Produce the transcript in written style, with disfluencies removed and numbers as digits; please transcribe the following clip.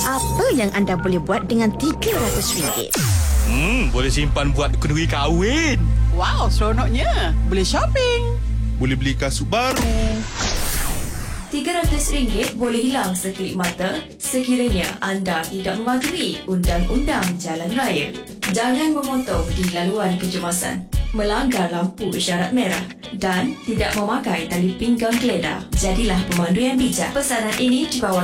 Apa yang anda boleh buat dengan RM300? Boleh simpan buat kenduri kahwin. Wow, seronoknya. Boleh shopping. Boleh beli kasut baru. RM300 boleh hilang sekilip mata sekiranya anda tidak mematuhi undang-undang jalan raya. Jangan memotong di laluan kecemasan, melanggar lampu isyarat merah dan tidak memakai tali pinggang geledah. Jadilah pemandu yang bijak. Pesanan ini dibawa